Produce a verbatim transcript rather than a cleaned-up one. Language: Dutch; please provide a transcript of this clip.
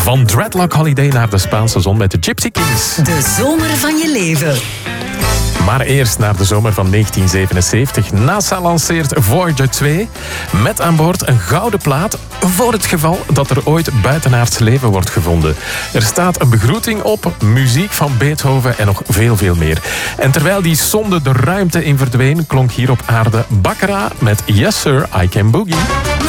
Van Dreadlock Holiday naar de Spaanse zon met de Gypsy Kings. De zomer van je leven. Maar eerst naar de zomer van negentien zevenenzeventig. NASA lanceert Voyager twee met aan boord een gouden plaat voor het geval dat er ooit buitenaards leven wordt gevonden. Er staat een begroeting op, muziek van Beethoven en nog veel, veel meer. En terwijl die sonde de ruimte in verdween, klonk hier op aarde Baccara met Yes Sir, I Can Boogie.